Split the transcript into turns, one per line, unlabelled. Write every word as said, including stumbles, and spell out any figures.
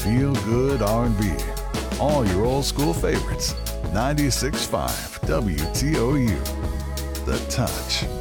Feel good R and B. All your old school favorites. ninety-six point five W T O U. The Touch.